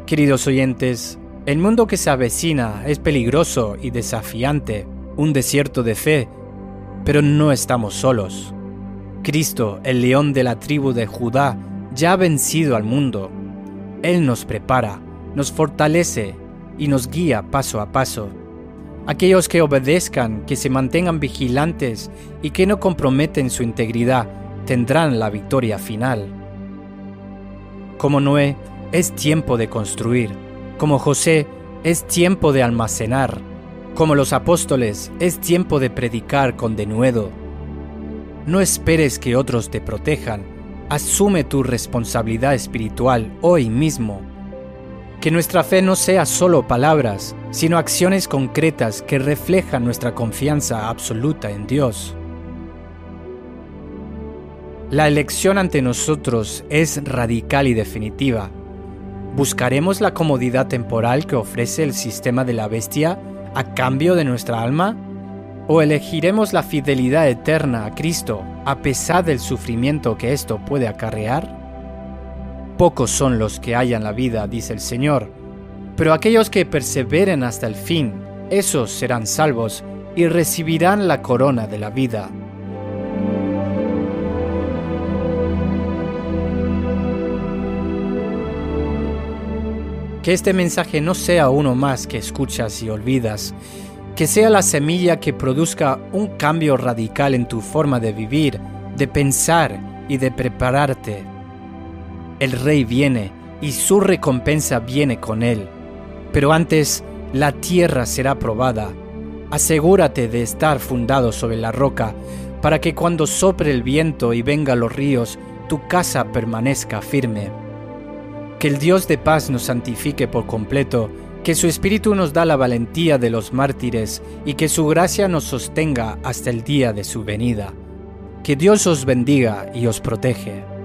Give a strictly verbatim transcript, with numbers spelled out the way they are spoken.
Queridos oyentes, el mundo que se avecina es peligroso y desafiante, un desierto de fe, pero no estamos solos. Cristo, el león de la tribu de Judá, ya ha vencido al mundo. Él nos prepara, nos fortalece y nos guía paso a paso. Aquellos que obedezcan, que se mantengan vigilantes y que no comprometen su integridad, tendrán la victoria final. Como Noé, es tiempo de construir. Como José, es tiempo de almacenar. Como los apóstoles, es tiempo de predicar con denuedo. No esperes que otros te protejan. Asume tu responsabilidad espiritual hoy mismo. Que nuestra fe no sea solo palabras, sino acciones concretas que reflejan nuestra confianza absoluta en Dios. La elección ante nosotros es radical y definitiva. ¿Buscaremos la comodidad temporal que ofrece el sistema de la bestia a cambio de nuestra alma? ¿O elegiremos la fidelidad eterna a Cristo a pesar del sufrimiento que esto puede acarrear? Pocos son los que hallan la vida, dice el Señor, pero aquellos que perseveren hasta el fin, esos serán salvos y recibirán la corona de la vida. Que este mensaje no sea uno más que escuchas y olvidas, que sea la semilla que produzca un cambio radical en tu forma de vivir, de pensar y de prepararte. El Rey viene y su recompensa viene con él, pero antes la tierra será probada. Asegúrate de estar fundado sobre la roca, para que cuando sople el viento y vengan los ríos, tu casa permanezca firme. Que el Dios de paz nos santifique por completo, que su Espíritu nos da la valentía de los mártires y que su gracia nos sostenga hasta el día de su venida. Que Dios os bendiga y os protege.